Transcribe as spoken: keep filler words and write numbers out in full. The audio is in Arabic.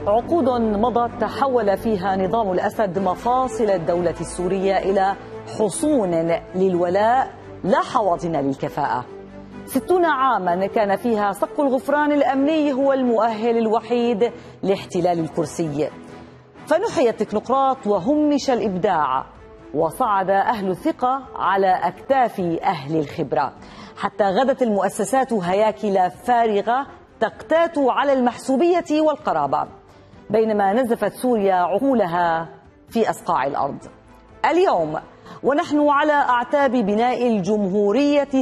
عقود مضت تحول فيها نظام الأسد مفاصل الدولة السورية إلى حصون للولاء لا حواضن للكفاءة. ستون عاما كان فيها صك الغفران الأمني هو المؤهل الوحيد لاحتلال الكرسي، فنحي التكنوقراط وهمش الإبداع، وصعد أهل الثقة على أكتاف أهل الخبرة، حتى غدت المؤسسات هياكل فارغة تقتات على المحسوبية والقرابة، بينما نزفت سوريا عقولها في أصقاع الأرض. اليوم ونحن على أعتاب بناء الجمهورية